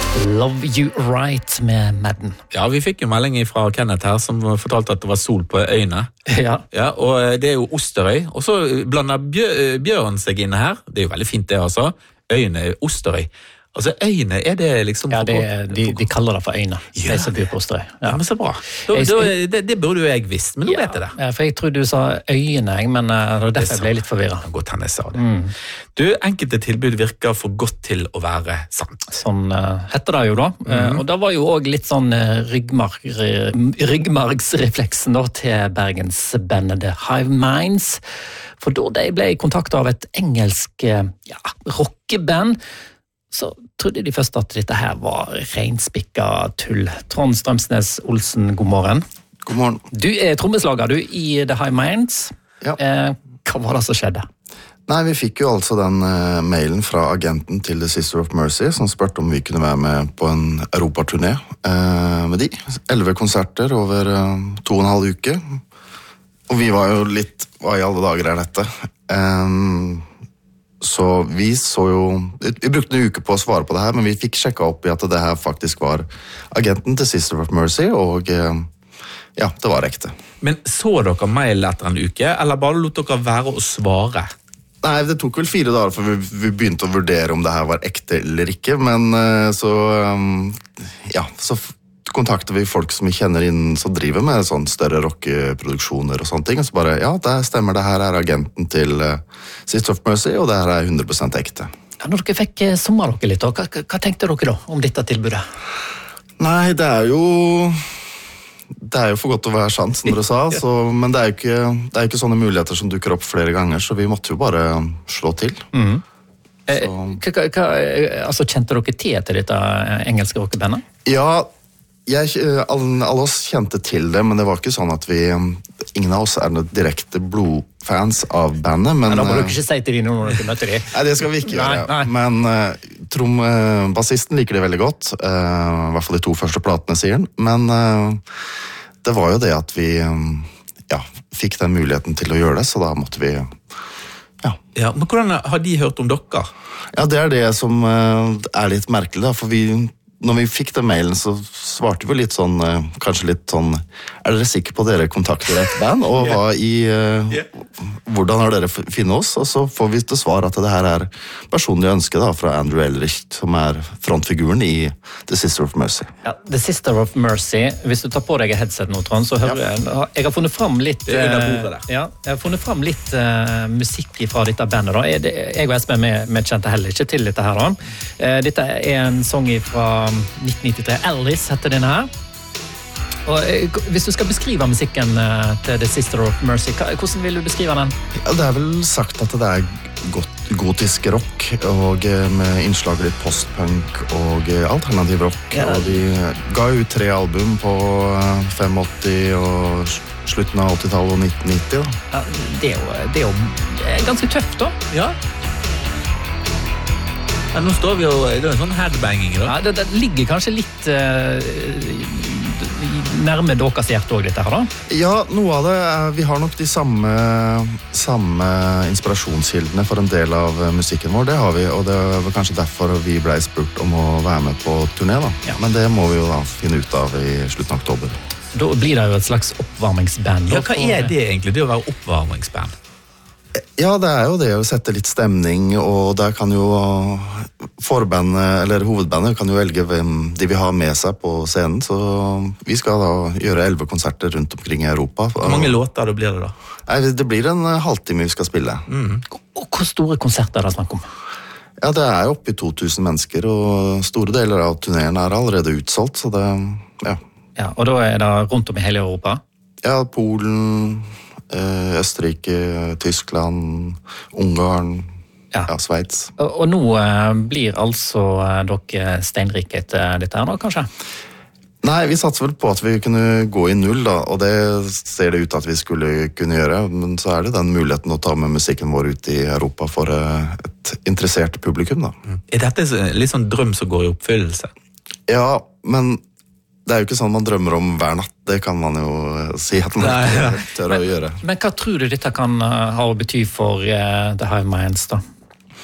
Love You Right med Madden. Ja, vi fikk jo melding fra Kenneth her som fortalte at det var sol på øyene. Ja. Ja, og det er jo Osterøy. Og så blander Bjørn seg inn her. Det er jo veldig fint det, altså. Øyene er Osterøy. Altså, øyene, er det liksom... Ja, de kaller det for øyene. Ja, de som bor på Osterøy. Ja, men så bra. Det burde jo jeg visst, men nå vet jeg det. Ja, for jeg tror du sa øyene, men det var derfor jeg ble litt forvirret. Godt henne sa det. Du, enkelte tilbud virker for godt til å være sant. Sånn heter det jo da. Og det var jo også litt sånn ryggmargsrefleksen da, til Bergensbandet The Hive Minds. For da de ble kontaktet av et engelsk rockeband, så trodde de først at dette her var reinspikka tull. Trond Strømsnes Olsen, god morgen. God morgen. Du er trommeslager i The Hive Minds. Ja. Hva var det som skjedde? Nei, vi fikk jo altså den mailen fra agenten til The Sister of Mercy, som spurte om vi kunne være med på en europaturné med de. 11 konserter over 2,5 uker. Og vi var jo litt, hva i alle dager er dette? Så vi brukte en uke på å svare på det her, men vi fikk sjekket opp i at det her faktisk var agenten til Sister of Mercy, og ja, det var ekte. Men så dere mail etter en uke, eller bare lot dere være å svare? Nei, det tok vel 4 dager for vi begynte å vurdere om det her var ekte eller ikke, men så kontakter vi folk som vi kjenner inn som driver med sånn større rockeproduksjoner og sånne ting, og så bare, ja, det stemmer, det her er agenten til Sister of Mercy, og det her er 100% ekte. Ja, når dere fikk sommer dere litt, hva tenkte dere da om dette tilbudet? Nei, det er jo for godt å være sant, som dere sa, men det er ikke sånne muligheter som dukker opp flere ganger, så vi måtte jo bare slå til. Altså, kjente dere til dette engelske rockebandet? Ja, alle oss kjente til det, men det var ikke sånn at ingen av oss er direkte blodfans av bandet. Men, da må du ikke si til de når dere møter de. Nei, det skal vi ikke gjøre. Nei. Men bassisten liker det veldig godt, i hvert fall de 2 første platene, sier han. Men det var jo det at vi fikk den muligheten til å gjøre det, så da måtte vi... Ja, men hvordan har de hørt om dere? Ja, det er det som er litt merkelig, da, for når vi fikk den mailen, så svarte vi litt sånn, kanskje litt sånn, er dere sikre på at dere kontakter et band, og hvordan har dere finnet oss? Og så får vi til svar at det her er personlig ønske da, fra Andrew Eldridge, som er frontfiguren i The Sister of Mercy. Ja, The Sister of Mercy, hvis du tar på deg et headset nå, Trond, så hører jeg har funnet frem litt jeg har funnet frem litt musikk fra dette bandet da. Jeg og Espen vi kjente heller ikke til dette her da. Dette er en sang fra 1993, Alice heter denne her. Og hvis du skal beskrive musikken til The Sister of Mercy, hvordan vil du beskrive den? Ja, det er vel sagt at det er gotisk rock, og med innslag litt postpunk og alternativ rock. Ja. Og de ga ut 3 album på 85 og slutten av 80-tallet og 1990. Da. Ja, det er jo ganske tøft da. Ja. Ja, nå står vi jo, det er en sånn headbanging da. Ja, det ligger kanskje litt nærme deres hjerte også, dette her da? Ja, noe av det vi har nok de samme inspirasjonskildene for en del av musikken vår, det har vi, og det var kanskje derfor vi ble spurt om å være med på turné da. Ja. Men det må vi jo da finne ut av i slutten av oktober. Da blir det jo et slags oppvarmingsband. Ja, hva er det egentlig, det å være oppvarmingsband? Ja, det er jo det å sette litt stemning, og der kan jo forbandet, eller hovedbandet, kan jo velge hvem de vil ha med seg på scenen, så vi skal da gjøre 11 konserter rundt omkring i Europa. Hvor mange låter det blir det da? Nei, det blir en halvtime vi skal spille. Og hvor store konserter er det snakk om? Ja, det er oppe i 2000 mennesker, og store deler av turneren er allerede utsolgt, så det, Ja, og da er det rundt om i hele Europa? Ja, Polen... Østerrike, Tyskland, Ungarn, Sveits. Og nå blir altså dere steinrike etter dette her da, kanskje? Nei, vi satser vel på at vi kunne gå i null da, og det ser det ut at vi skulle kunne gjøre, men så er det den muligheten å ta med musikken vår ut i Europa for et interessert publikum da. Er dette litt sånn drøm som går i oppfyllelse? Ja, men det er jo ikke sånn man drømmer om hver natt, det kan man jo si at man ikke tør å gjøre. Men hva tror du dette kan ha å bety for The Hive Minds da?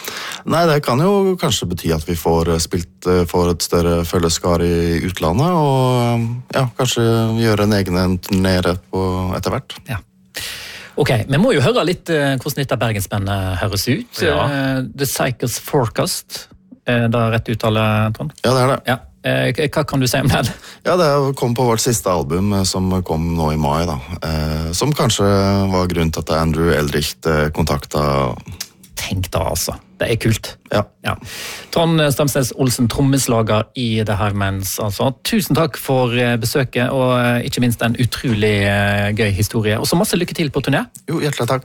Nei, det kan jo kanskje bety at vi får spilt for et større følgeskar i utlandet, og kanskje gjøre en egen turné etter hvert. Ja. Ok, vi må jo høre litt hvordan dette Bergensbandet høres ut. The Cycles Forecast, det rett uttale, Trond? Ja, det det. Ja. Hva kan du si om den? Ja, det kom på vårt siste album, som kom nå i mai, da. Som kanskje var grunnen til at Andrew Eldrich kontaktet. Tenk da, altså. Det kult. Ja. Trond Stamsnes Olsen, trommeslager i The Highmans, altså. Tusen takk for besøket, og ikke minst en utrolig gøy historie. Og så masse lykke til på turné. Jo, hjertelig takk.